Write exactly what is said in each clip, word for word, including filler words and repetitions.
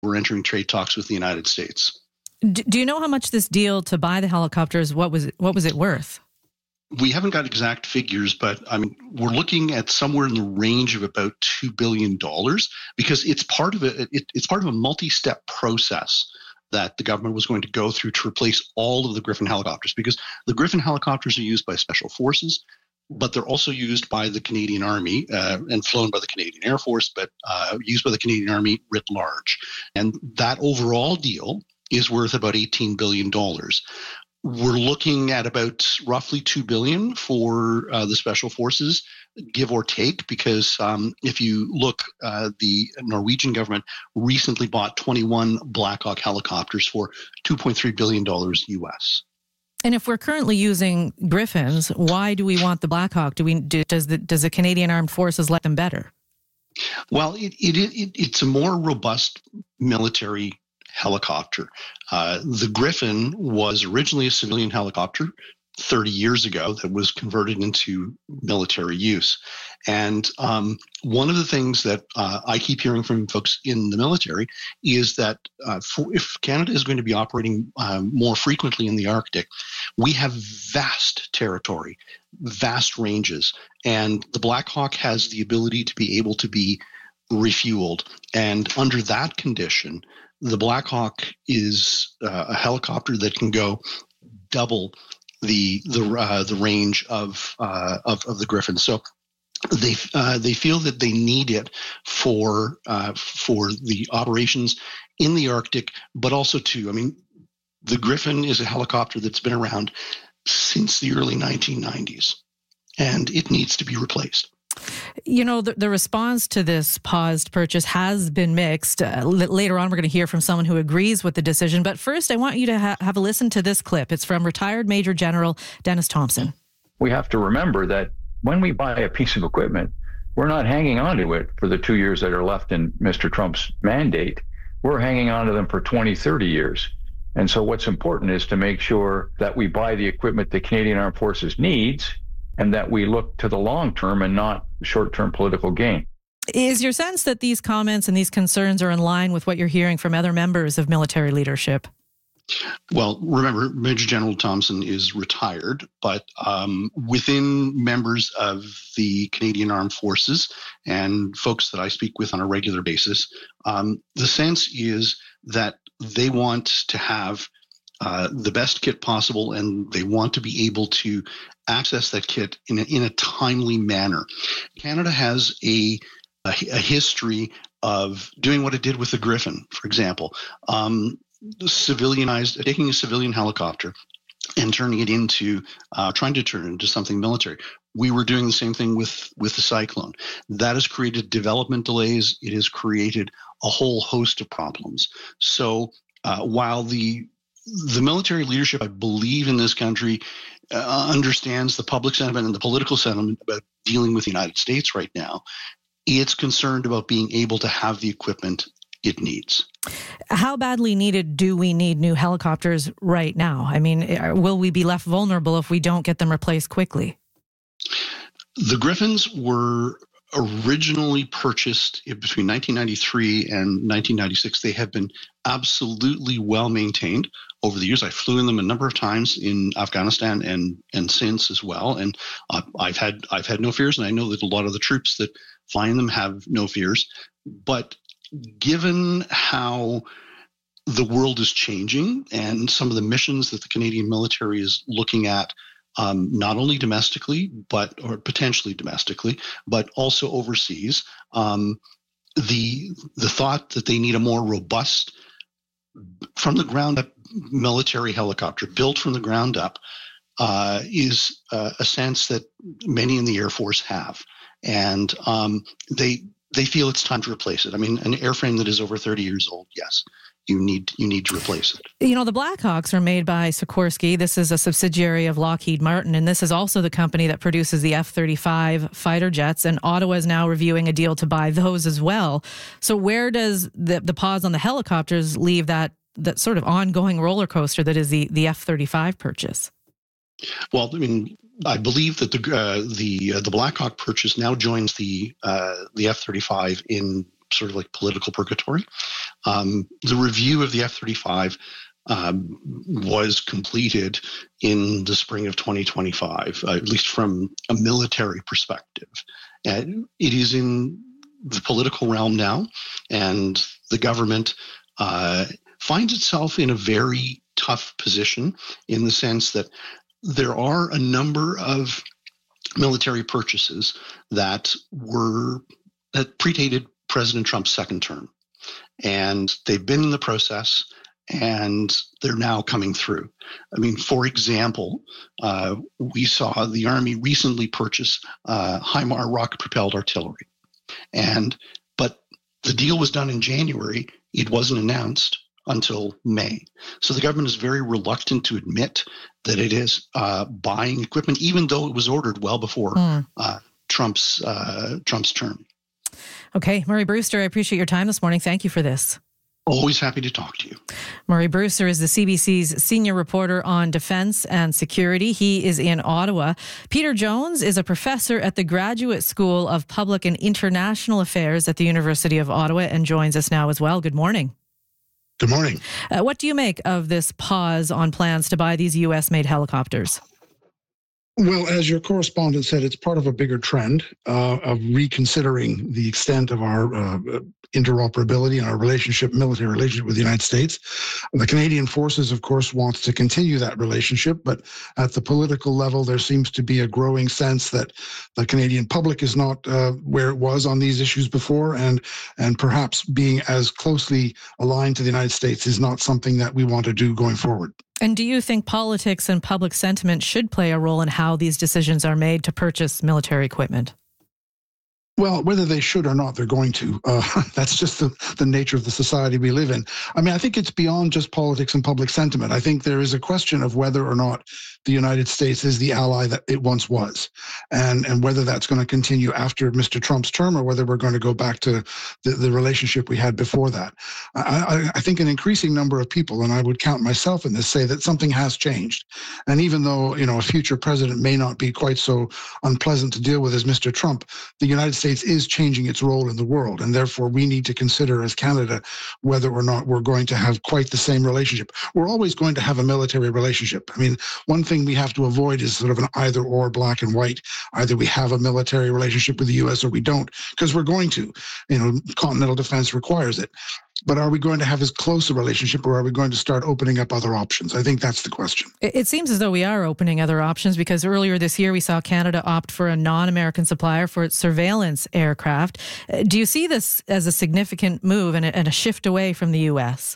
we're entering trade talks with the United States. Do, do you know how much this deal to buy the helicopters, what was it, what was it worth? We haven't got exact figures, but I mean, we're looking at somewhere in the range of about two billion dollars because it's part of a, it, it's part of a multi-step process that the government was going to go through to replace all of the Griffin helicopters, because the Griffin helicopters are used by special forces, but they're also used by the Canadian Army uh, and flown by the Canadian Air Force, but uh, used by the Canadian Army writ large. And that overall deal is worth about eighteen billion dollars. We're looking at about roughly two billion dollars for uh, the special forces, give or take, because um, if you look, uh, the Norwegian government recently bought twenty-one Black Hawk helicopters for two point three billion dollars U S. And if we're currently using Griffins, why do we want the Black Hawk? Do we do, does the does the Canadian Armed Forces like them better? Well, it, it, it it's a more robust military helicopter. Uh, the Griffin was originally a civilian helicopter thirty years ago that was converted into military use. And um, one of the things that uh, I keep hearing from folks in the military is that uh, for, if Canada is going to be operating um, more frequently in the Arctic, we have vast territory, vast ranges, and the Black Hawk has the ability to be able to be refueled. And under that condition, the Black Hawk is uh, a helicopter that can go double the the uh, the range of, uh, of of the Griffin. So they uh, they feel that they need it for uh, for the operations in the Arctic, but also to, I mean, the Griffin is a helicopter that's been around since the early nineteen nineties, and it needs to be replaced. You know, the, the response to this paused purchase has been mixed. Uh, l- later on, we're going to hear from someone who agrees with the decision. But first, I want you to ha- have a listen to this clip. It's from retired Major General Dennis Thompson. We have to remember that when we buy a piece of equipment, we're not hanging on to it for the two years that are left in Mister Trump's mandate. We're hanging on to them for twenty, thirty years. And so what's important is to make sure that we buy the equipment the Canadian Armed Forces needs, and that we look to the long term and not short-term political gain. Is your sense that these comments and these concerns are in line with what you're hearing from other members of military leadership? Well, remember, Major General Thompson is retired, but um, within members of the Canadian Armed Forces and folks that I speak with on a regular basis, um, the sense is that they want to have Uh, the best kit possible, and they want to be able to access that kit in a, in a timely manner. Canada has a, a, a history of doing what it did with the Griffin, for example, um, civilianized, taking a civilian helicopter and turning it into, uh, trying to turn it into something military. We were doing the same thing with, with the Cyclone. That has created development delays. It has created a whole host of problems. So uh, while the The military leadership, I believe, in this country uh, understands the public sentiment and the political sentiment about dealing with the United States right now. It's concerned about being able to have the equipment it needs. How badly needed do we need new helicopters right now? I mean, will we be left vulnerable if we don't get them replaced quickly? The Griffins were originally purchased between nineteen ninety-three and nineteen ninety-six. They have been absolutely well maintained over the years. I flew in them a number of times in Afghanistan and and since as well, and uh, I've had I've had no fears, and I know that a lot of the troops that fly in them have no fears. But given how the world is changing and some of the missions that the Canadian military is looking at, Um, not only domestically, but or potentially domestically, but also overseas. Um, the the thought that they need a more robust, from the ground up military helicopter built from the ground up uh, is uh, a sense that many in the Air Force have, and um, they they feel it's time to replace it. I mean, an airframe that is over thirty years old, yes. You need you need to replace it. You know, the Blackhawks are made by Sikorsky. This is a subsidiary of Lockheed Martin, and this is also the company that produces the F thirty-five fighter jets, and Ottawa is now reviewing a deal to buy those as well. So where does the, the pause on the helicopters leave that that sort of ongoing roller coaster that is the, the F thirty-five purchase? Well, I mean, I believe that the uh, the uh, the Black Hawk purchase now joins the uh, the F thirty-five in sort of like political purgatory. Um, the review of the F thirty-five um, was completed in the spring of twenty twenty-five, uh, at least from a military perspective. And it is in the political realm now, and the government uh, finds itself in a very tough position in the sense that there are a number of military purchases that were that predated President Trump's second term, and they've been in the process, and they're now coming through. I mean, for example, uh, we saw the Army recently purchase uh, HIMAR rocket-propelled artillery, and but the deal was done in January. It wasn't announced until May. So the government is very reluctant to admit that it is uh, buying equipment, even though it was ordered well before mm. uh, Trump's uh, Trump's term. Okay, Murray Brewster, I appreciate your time this morning. Thank you for this. Always happy to talk to you. Murray Brewster is the C B C's senior reporter on defense and security. He is in Ottawa. Peter Jones is a professor at the Graduate School of Public and International Affairs at the University of Ottawa and joins us now as well. Good morning. Good morning. Uh, what do you make of this pause on plans to buy these U S-made helicopters? Well, as your correspondent said, it's part of a bigger trend uh, of reconsidering the extent of our uh, interoperability and our relationship, military relationship with the United States. The Canadian Forces, of course, wants to continue that relationship, but at the political level, there seems to be a growing sense that the Canadian public is not uh, where it was on these issues before, and and perhaps being as closely aligned to the United States is not something that we want to do going forward. And do you think politics and public sentiment should play a role in how these decisions are made to purchase military equipment? Well, whether they should or not, they're going to. Uh, that's just the, the nature of the society we live in. I mean, I think it's beyond just politics and public sentiment. I think there is a question of whether or not the United States is the ally that it once was, and, and whether that's going to continue after Mister Trump's term or whether we're going to go back to the, the relationship we had before that. I, I, I think an increasing number of people, and I would count myself in this, say that something has changed. And even though, you know, a future president may not be quite so unpleasant to deal with as Mister Trump, the United States is changing its role in the world, and therefore we need to consider as Canada whether or not we're going to have quite the same relationship. We're always going to have a military relationship. I mean, one thing we have to avoid is sort of an either or, black and white. Either we have a military relationship with the U S or we don't, because we're going to. You know, continental defense requires it. But are we going to have as close a relationship, or are we going to start opening up other options? I think that's the question. It seems as though we are opening other options, because earlier this year we saw Canada opt for a non-American supplier for its surveillance aircraft. Do you see this as a significant move and a shift away from the U S?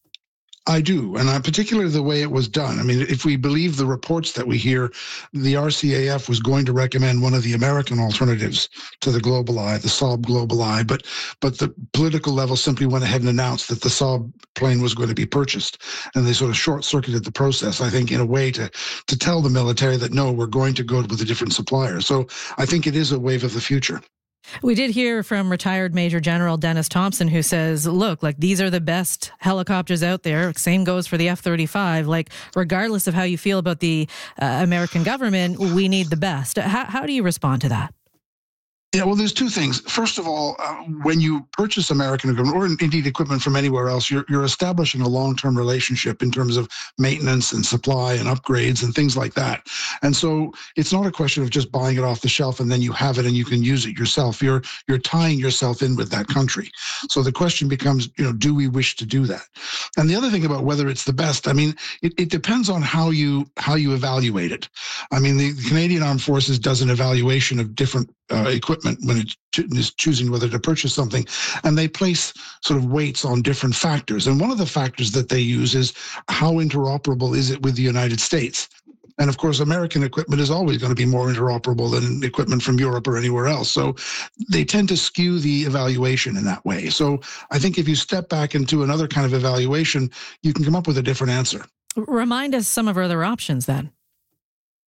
I do, and I, particularly the way it was done. I mean, if we believe the reports that we hear, the R C A F was going to recommend one of the American alternatives to the GlobalEye, the Saab GlobalEye, but but the political level simply went ahead and announced that the Saab plane was going to be purchased, and they sort of short-circuited the process, I think, in a way to to tell the military that, no, we're going to go with a different supplier. So I think it is a wave of the future. We did hear from retired Major General Dennis Thompson, who says, look, like, these are the best helicopters out there. Same goes for the F thirty-five. Like, regardless of how you feel about the uh, American government, we need the best. How, how do you respond to that? Yeah, well, there's two things. First of all, uh, when you purchase American equipment, or indeed equipment from anywhere else, you're, you're establishing a long-term relationship in terms of maintenance and supply and upgrades and things like that. And so it's not a question of just buying it off the shelf and then you have it and you can use it yourself. You're you're tying yourself in with that country. So the question becomes, you know, do we wish to do that? And the other thing about whether it's the best, I mean, it, it depends on how you how you evaluate it. I mean, the, the Canadian Armed Forces does an evaluation of different uh, equipment when it is choosing whether to purchase something, and they place sort of weights on different factors. And one of the factors that they use is how interoperable is it with the United States? And of course, American equipment is always going to be more interoperable than equipment from Europe or anywhere else. So they tend to skew the evaluation in that way. So I think if you step back into another kind of evaluation, you can come up with a different answer. Remind us some of our other options then.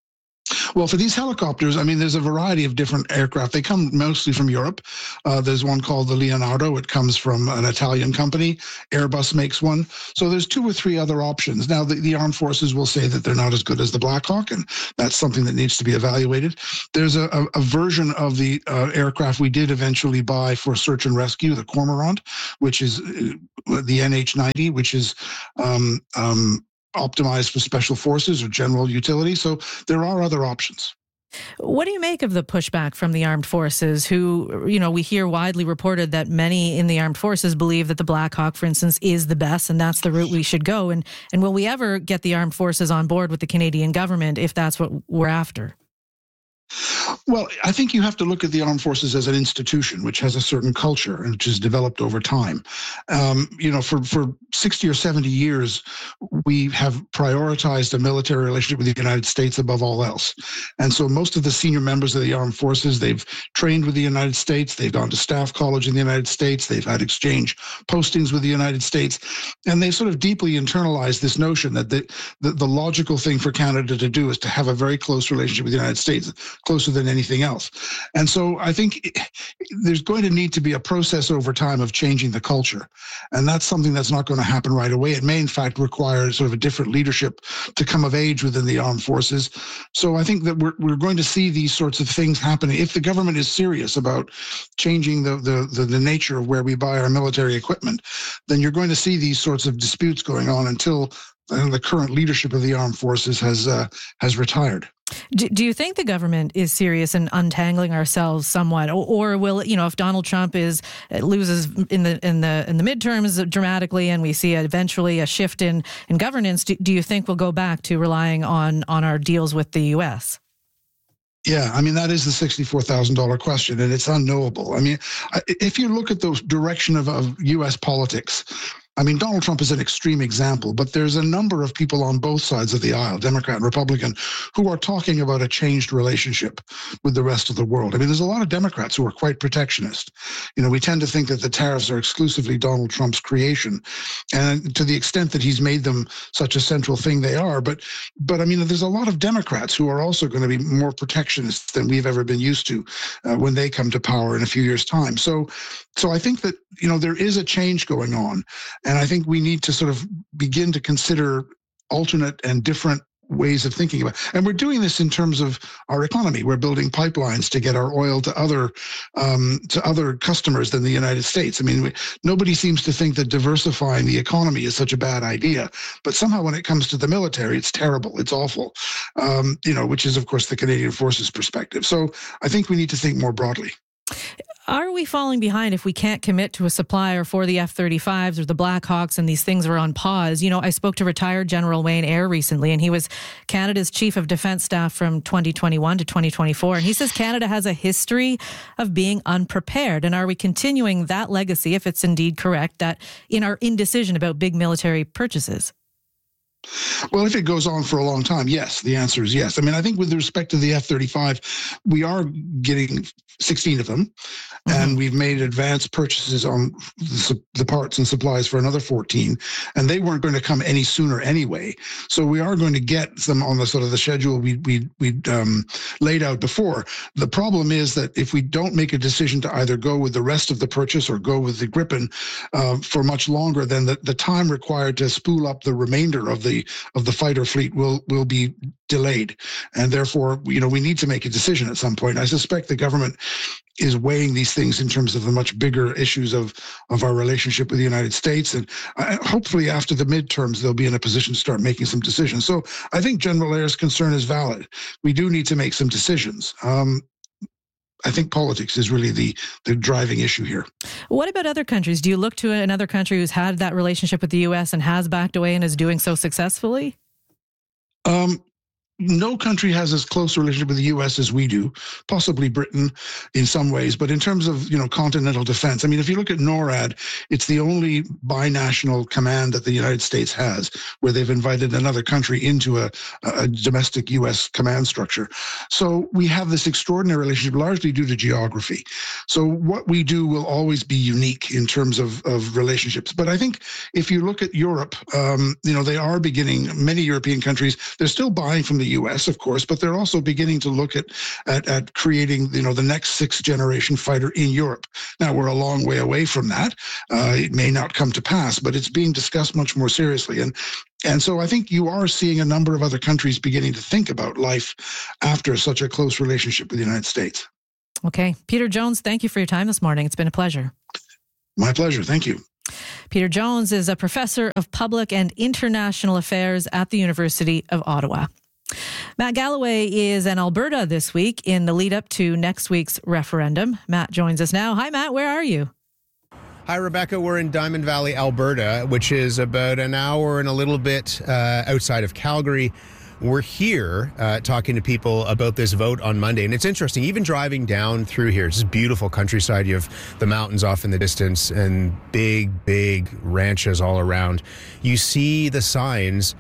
Well, for these helicopters, I mean, there's a variety of different aircraft. They come mostly from Europe. Uh, there's one called the Leonardo. It comes from an Italian company. Airbus makes one. So there's two or three other options. Now, the, the armed forces will say that they're not as good as the Black Hawk, and that's something that needs to be evaluated. There's a, a, a version of the uh, aircraft we did eventually buy for search and rescue, the Cormorant, which is uh, the N H ninety, which is um, um, optimized for special forces or general utility. So there are other options. What do you make of the pushback from the armed forces who, you know, we hear widely reported that many in the armed forces believe that the Black Hawk, for instance, is the best and that's the route we should go? And, and will we ever get the armed forces on board with the Canadian government if that's what we're after? Well, I think you have to look at the armed forces as an institution, which has a certain culture and which has developed over time. Um, you know, for, for sixty or seventy years, we have prioritized a military relationship with the United States above all else. And so most of the senior members of the armed forces, they've trained with the United States, they've gone to staff college in the United States, they've had exchange postings with the United States, and they've sort of deeply internalized this notion that the, the, the logical thing for Canada to do is to have a very close relationship with the United States, closer than anything else. And so I think there's going to need to be a process over time of changing the culture. And that's something that's not going to happen right away. It may, in fact, require sort of a different leadership to come of age within the armed forces. So I think that we're, we're going to see these sorts of things happening. If the government is serious about changing the, the, the, the nature of where we buy our military equipment, then you're going to see these sorts of disputes going on until the current leadership of the armed forces has uh, has retired. Do, do you think the government is serious in untangling ourselves somewhat, or, or will, you know, if Donald Trump is loses in the in the in the midterms dramatically, and we see eventually a shift in in governance, do, do you think we'll go back to relying on on our deals with the U S? Yeah, I mean, that is the sixty-four thousand dollars question, and it's unknowable. I mean, if you look at the direction of, of U S politics, I mean, Donald Trump is an extreme example, but there's a number of people on both sides of the aisle, Democrat and Republican, who are talking about a changed relationship with the rest of the world. I mean, there's a lot of Democrats who are quite protectionist. You know, we tend to think that the tariffs are exclusively Donald Trump's creation, and to the extent that he's made them such a central thing, they are. But, but I mean, there's a lot of Democrats who are also going to be more protectionist than we've ever been used to uh, when they come to power in a few years' time. So, so I think that, you know, there is a change going on. And I think we need to sort of begin to consider alternate and different ways of thinking about it. And we're doing this in terms of our economy. We're building pipelines to get our oil to other um, to other customers than the United States. I mean, we, nobody seems to think that diversifying the economy is such a bad idea. But somehow when it comes to the military, it's terrible. It's awful, um, you know, which is, of course, the Canadian Forces perspective. So I think we need to think more broadly. Are we falling behind if we can't commit to a supplier for the F thirty-fives or the Black Hawks and these things are on pause? You know, I spoke to retired General Wayne Eyre recently, and he was Canada's Chief of Defence Staff from twenty twenty-one to twenty twenty-four. And he says Canada has a history of being unprepared. And are we continuing that legacy, if it's indeed correct, that in our indecision about big military purchases? Well, if it goes on for a long time, yes, the answer is yes. I mean, I think with respect to the F thirty-five, we are getting sixteen of them, mm-hmm. and we've made advanced purchases on the, the parts and supplies for another fourteen, and they weren't going to come any sooner anyway. So we are going to get them on the sort of the schedule we we we um, laid out before. The problem is that if we don't make a decision to either go with the rest of the purchase or go with the Gripen uh, for much longer, then the, the time required to spool up the remainder of the of the fighter fleet will will be delayed, and therefore, you know, we need to make a decision at some point. I suspect the government is weighing these things in terms of the much bigger issues of of our relationship with the United States, and uh, hopefully after the midterms they'll be in a position to start making some decisions. So I think General Eyre's concern is valid. We do need to make some decisions. Um, I think politics is really the, the driving issue here. What about other countries? Do you look to another country who's had that relationship with the U S and has backed away and is doing so successfully? Um, no country has as close a relationship with the U S as we do, possibly Britain in some ways. But in terms of, you know, continental defense, I mean, if you look at NORAD, it's the only binational command that the United States has where they've invited another country into a, a domestic U S command structure. So we have this extraordinary relationship largely due to geography. So what we do will always be unique in terms of, of relationships. But I think if you look at Europe, um, you know, they are beginning, many European countries, they're still buying from the U S, of course, but they're also beginning to look at, at, at creating, you know, the next sixth generation fighter in Europe. Now, we're a long way away from that. Uh, it may not come to pass, but it's being discussed much more seriously. And And so I think you are seeing a number of other countries beginning to think about life after such a close relationship with the United States. Okay. Peter Jones, thank you for your time this morning. It's been a pleasure. My pleasure. Thank you. Peter Jones is a professor of public and international affairs at the University of Ottawa. Matt Galloway is in Alberta this week in the lead up to next week's referendum. Matt joins us now. Hi, Matt. Where are you? Hi, Rebecca. We're in Diamond Valley, Alberta, which is about an hour and a little bit uh, outside of Calgary. We're here uh, talking to people about this vote on Monday. And it's interesting, even driving down through here, it's beautiful countryside. You have the mountains off in the distance and big, big ranches all around. You see the signs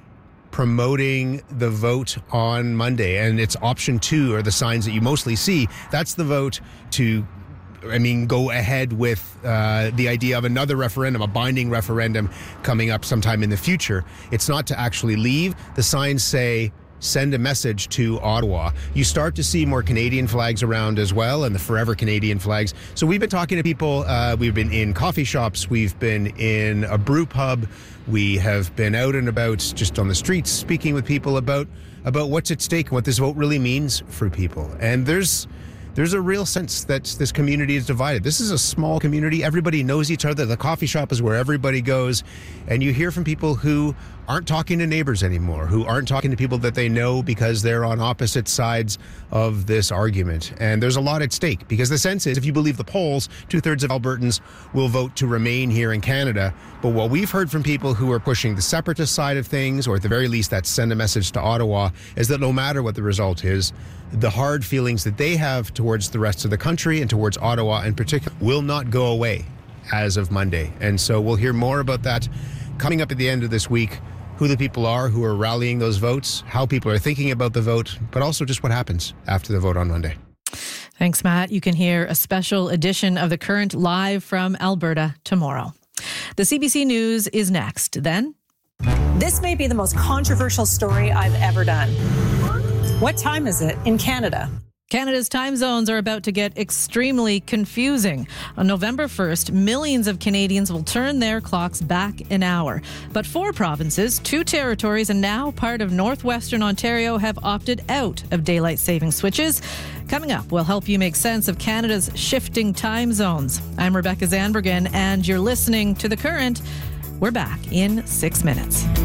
promoting the vote on Monday. And it's option two are the signs that you mostly see. That's the vote to I mean, go ahead with uh, the idea of another referendum, a binding referendum coming up sometime in the future. It's not to actually leave. The signs say, send a message to Ottawa. You start to see more Canadian flags around as well, and the Forever Canadian flags. So we've been talking to people. Uh, we've been in coffee shops. We've been in a brew pub. We have been out and about just on the streets speaking with people about, about what's at stake and what this vote really means for people. And there's There's a real sense that this community is divided. This is a small community. Everybody knows each other. The coffee shop is where everybody goes. And you hear from people who aren't talking to neighbors anymore, who aren't talking to people that they know because they're on opposite sides of this argument. And there's a lot at stake because the sense is, if you believe the polls, two-thirds of Albertans will vote to remain here in Canada. But what we've heard from people who are pushing the separatist side of things, or at the very least that send a message to Ottawa, is that no matter what the result is, the hard feelings that they have towards the rest of the country and towards Ottawa in particular will not go away as of Monday. And so we'll hear more about that coming up at the end of this week, who the people are who are rallying those votes, how people are thinking about the vote, but also just what happens after the vote on Monday. Thanks, Matt. You can hear a special edition of The Current live from Alberta tomorrow. The C B C News is next. Then, this may be the most controversial story I've ever done. What time is it in Canada? Canada's time zones are about to get extremely confusing. On November first, millions of Canadians will turn their clocks back an hour. But four provinces, two territories, and now part of northwestern Ontario have opted out of daylight saving switches. Coming up, we'll help you make sense of Canada's shifting time zones. I'm Rebecca Zandbergen, and you're listening to The Current. We're back in six minutes.